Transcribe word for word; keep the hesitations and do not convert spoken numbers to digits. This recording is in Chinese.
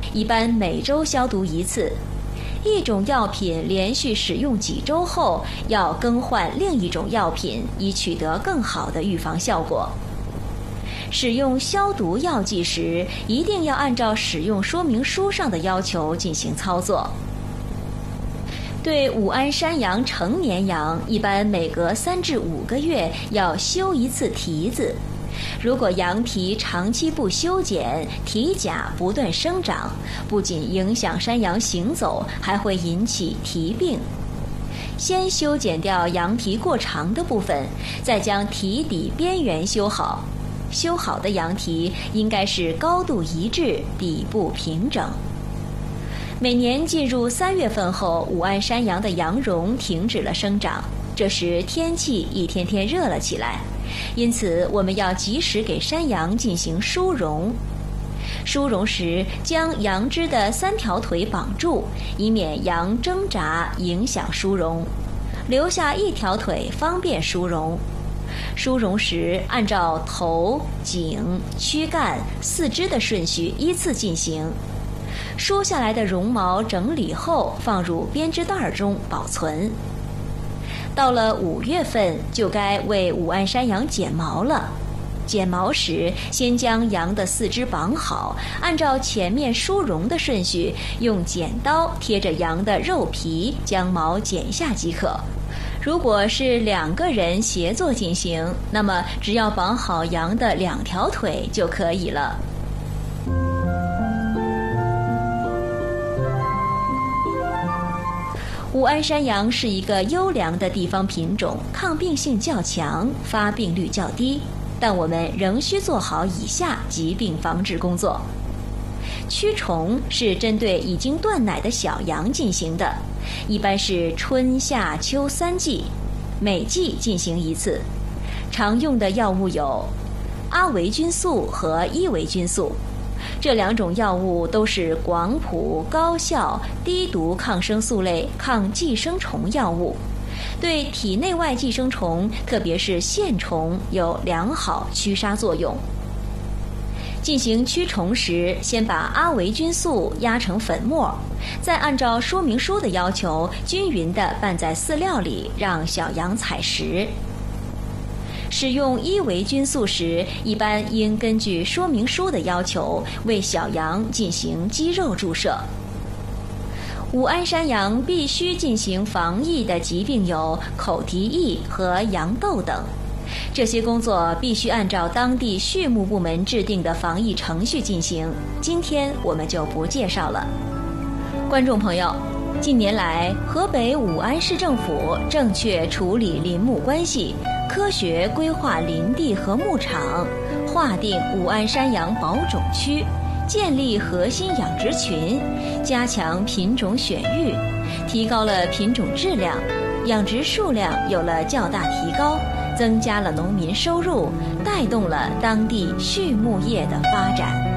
一般每周消毒一次。一种药品连续使用几周后，要更换另一种药品，以取得更好的预防效果。使用消毒药剂时，一定要按照使用说明书上的要求进行操作。对五安山羊成年羊，一般每隔三至五个月要修一次蹄子。如果羊蹄长期不修剪，蹄甲不断生长，不仅影响山羊行走，还会引起蹄病。先修剪掉羊蹄过长的部分，再将蹄底边缘修好。修好的羊蹄应该是高度一致，底部平整。每年进入三月份后，五安山羊的羊绒停止了生长，这时天气一天天热了起来，因此我们要及时给山羊进行梳绒。梳绒时，将羊只的三条腿绑住，以免羊挣扎影响梳绒，留下一条腿方便梳绒。梳绒时，按照头、颈、躯干、四肢的顺序依次进行。梳下来的绒毛整理后，放入编织袋中保存。到了五月份，就该为五安山羊剪毛了。剪毛时，先将羊的四肢绑好，按照前面梳绒的顺序，用剪刀贴着羊的肉皮将毛剪下即可。如果是两个人协作进行，那么只要绑好羊的两条腿就可以了。五安山羊是一个优良的地方品种，抗病性较强，发病率较低，但我们仍需做好以下疾病防治工作。驱虫是针对已经断奶的小羊进行的，一般是春夏秋三季，每季进行一次。常用的药物有阿维菌素和伊维菌素，这两种药物都是广谱、高效、低毒抗生素类抗寄生虫药物，对体内外寄生虫，特别是线虫有良好驱杀作用。进行驱虫时，先把阿维菌素压成粉末，再按照说明书的要求，均匀地拌在饲料里，让小羊采食。使用伊维菌素时，一般应根据说明书的要求，为小羊进行肌肉注射。五安山羊必须进行防疫的疾病有口蹄疫和羊痘等，这些工作必须按照当地畜牧部门制定的防疫程序进行，今天我们就不介绍了。观众朋友，近年来，河北武安市政府正确处理林牧关系，科学规划林地和牧场，划定武安山羊保种区，建立核心养殖群，加强品种选育，提高了品种质量，养殖数量有了较大提高，增加了农民收入，带动了当地畜牧业的发展。